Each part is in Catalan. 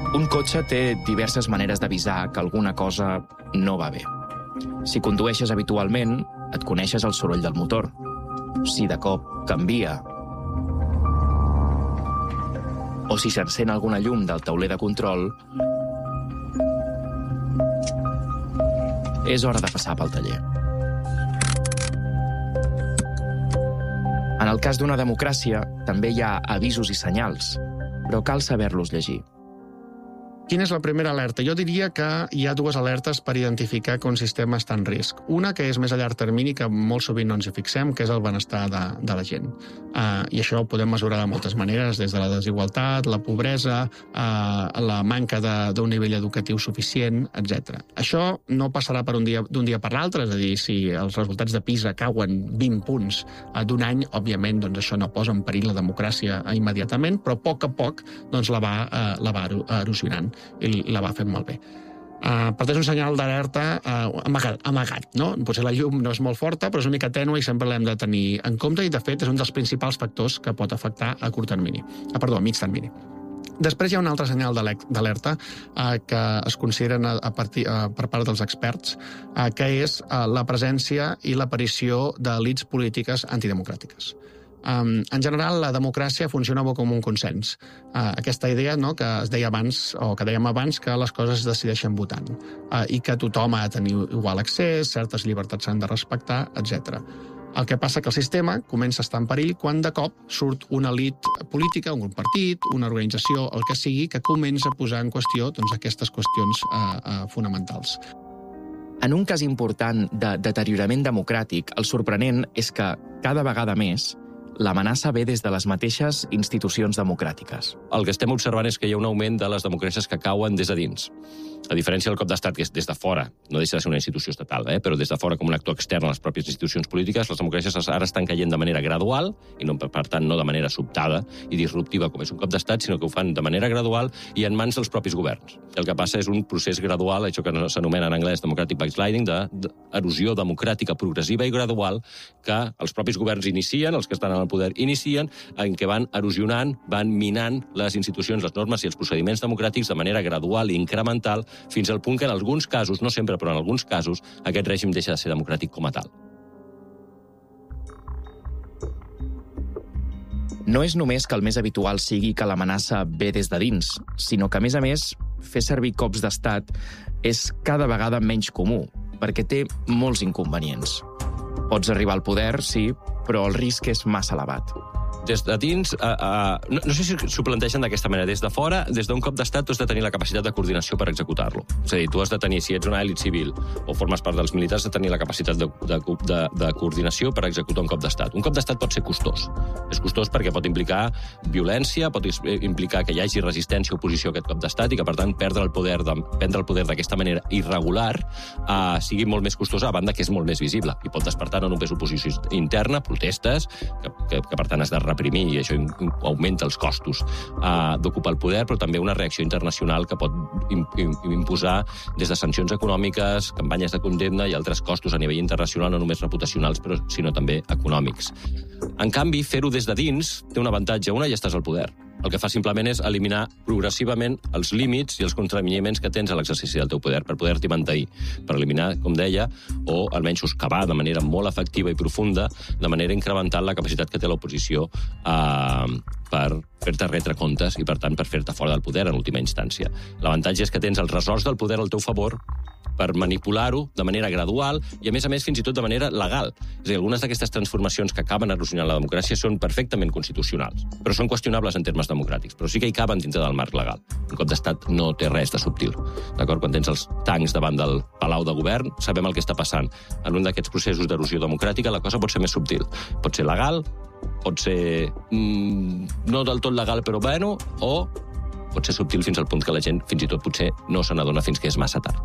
Un cotxe té diverses maneres d'avisar que alguna cosa no va bé. Si condueixes habitualment, et coneixes el soroll del motor. Si de cop canvia, o si s'encén alguna llum del tauler de control, és hora de passar pel taller. En el cas d'una democràcia, també hi ha avisos i senyals, però cal saber-los llegir. Quina és la primera alerta? Jo diria que hi ha dues alertes per identificar que un sistema està en risc. Una, que és més a llarg termini, que molt sovint no ens hi fixem, que és el benestar de la gent. I això ho podem mesurar de moltes maneres, des de la desigualtat, la pobresa, la manca d'un nivell educatiu suficient, etc. Això no passarà d'un dia per l'altre, és a dir, si els resultats de PISA cauen 20 punts d'un any, òbviament doncs, això no posa en perill la democràcia immediatament, però a poc doncs, la va erosionant i la va fent molt bé. Per tant, és un senyal d'alerta amagat, no? Potser la llum no és molt forta, però és una mica tènue i sempre l'hem de tenir en compte i, de fet, és un dels principals factors que pot afectar a mig termini. Després hi ha un altre senyal d'alerta que es consideren per part dels experts, que és la presència i l'aparició d'elits polítiques antidemocràtiques. En general, la democràcia funciona com un consens. Aquesta idea, no, que es deia abans, o que dèiem abans, que les coses es decideixen votant i que tothom ha de tenir igual accés, certes llibertats s'han de respectar, etc. El que passa que el sistema comença a estar en perill quan de cop surt una elit política, un partit, una organització, el que sigui, que comença a posar en qüestió doncs, aquestes qüestions fonamentals. En un cas important de deteriorament democràtic, el sorprenent és que, cada vegada més, l'amenaça ve des de les mateixes institucions democràtiques. El que estem observant és que hi ha un augment de les democràcies que cauen des de dins. A diferència del cop d'estat, que és des de fora, no deixa de ser una institució estatal, però des de fora com un actor extern a les pròpies institucions polítiques, les democràcies ara estan caient de manera gradual, i no, per tant no de manera sobtada i disruptiva com és un cop d'estat, sinó que ho fan de manera gradual i en mans dels propis governs. El que passa és un procés gradual, això que s'anomena en anglès democratic backsliding, d'erosió democràtica progressiva i gradual que els propis governs inicien, els que estan en el poder inicien, en què van erosionant, van minant les institucions, les normes i els procediments democràtics de manera gradual i incremental, fins al punt que en alguns casos, no sempre, però en alguns casos, aquest règim deixa de ser democràtic com a tal. No és només que el més habitual sigui que l'amenaça ve des de dins, sinó que, a més, fer servir cops d'estat és cada vegada menys comú, perquè té molts inconvenients. Pots arribar al poder, sí, però el risc és massa elevat. Des de dins, no sé si s'ho plantegen d'aquesta manera, des de fora, des d'un cop d'estat, tu has de tenir la capacitat de coordinació per executar-lo. És a dir, tu has de tenir, si ets una elit civil o formes part dels militars, has de tenir la capacitat de coordinació per executar un cop d'estat. Un cop d'estat pot ser costós. És costós perquè pot implicar violència, pot implicar que hi hagi resistència o oposició a aquest cop d'estat i que, per tant, prendre el poder d'aquesta manera irregular sigui molt més costós, a banda que és molt més visible i pot despertar no només oposició interna, protestes, que per tant has de reprimir i això augmenta els costos d'ocupar el poder, però també una reacció internacional que pot imposar des de sancions econòmiques, campanyes de condemna i altres costos a nivell internacional, no només reputacionals, sinó també econòmics. En canvi, fer-ho des de dins té un avantatge. Una, ja estàs al poder. El que fa simplement és eliminar progressivament els límits i els contraveniments que tens a l'exercici del teu poder per poder-t'hi mantenir, per eliminar, com deia, o almenys soscavar de manera molt efectiva i profunda, de manera incrementant la capacitat que té l'oposició per fer-te retre comptes i, per tant, per fer-te fora del poder en última instància. L'avantatge és que tens els ressorts del poder al teu favor per manipular-ho de manera gradual i, a més, fins i tot de manera legal. És a dir, algunes d'aquestes transformacions que acaben erosionant la democràcia són perfectament constitucionals, però són qüestionables en termes democràtics, però sí que hi caben dintre del marc legal. Un cop d'estat no té res de subtil. D'acord? Quan tens els tancs davant del Palau de Govern, sabem el que està passant. En un d'aquests processos d'erosió democràtica la cosa pot ser més subtil. Pot ser legal, pot ser no del tot legal, però bueno, o pot ser subtil fins al punt que la gent fins i tot potser no se n'adona fins que és massa tard.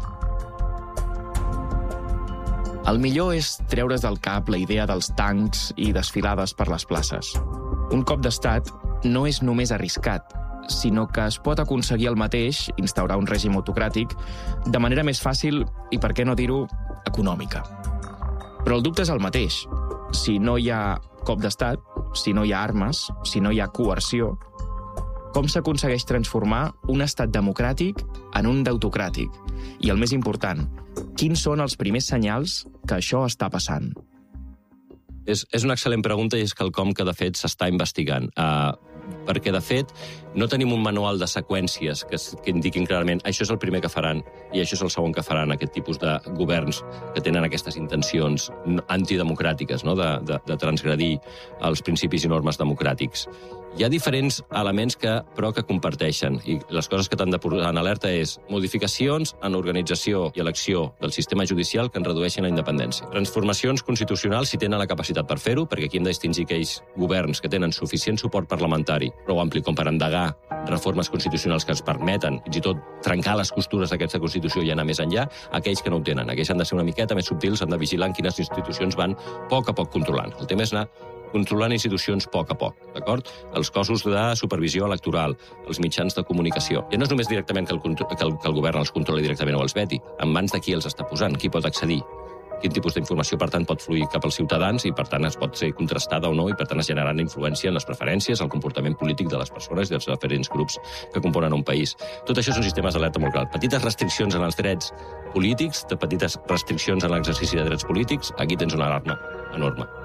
El millor és treure's del cap la idea dels tancs i desfilades per les places. Un cop d'estat no és només arriscat, sinó que es pot aconseguir el mateix, instaurar un règim autocràtic, de manera més fàcil i, per què no dir-ho, econòmica. Però el dubte és el mateix. Si no hi ha cop d'estat, si no hi ha armes, si no hi ha coerció, Com s'aconsegueix transformar un estat democràtic en un d'autocràtic? I el més important, quins són els primers senyals que això està passant? És una excel·lent pregunta i és quelcom que, de fet, s'està investigant. Perquè, de fet, no tenim un manual de seqüències que indiquin clarament això és el primer que faran i això és el segon que faran aquest tipus de governs que tenen aquestes intencions antidemocràtiques, no? de transgredir els principis i normes democràtics. Hi ha diferents elements però que comparteixen, i les coses que t'han de posar en alerta és modificacions en organització i elecció del sistema judicial que en redueixen la independència. Transformacions constitucionals si tenen la capacitat per fer-ho, perquè aquí hem de distingir aquells governs que tenen suficient suport parlamentari, prou ampli com per endegar reformes constitucionals que ens permeten, fins i tot, trencar les costures d'aquesta Constitució i anar més enllà, aquells que no ho tenen. Aquells han de ser una miqueta més subtils, han de vigilar en quines institucions van a poc controlant. El tema és anar controlant institucions a poc, d'acord? Els cossos de supervisió electoral, els mitjans de comunicació. I no és només directament que el govern els controli directament o els veti, en mans de qui els està posant, qui pot accedir, quin tipus d'informació, per tant, pot fluir cap als ciutadans i, per tant, es pot ser contrastada o no i, per tant, es generarà influència en les preferències, el comportament polític de les persones i dels diferents grups que componen un país. Tot això són sistemes d'alerta molt clar. Petites restriccions en els drets polítics, de petites restriccions en l'exercici de drets polítics, aquí tens una alarma enorme.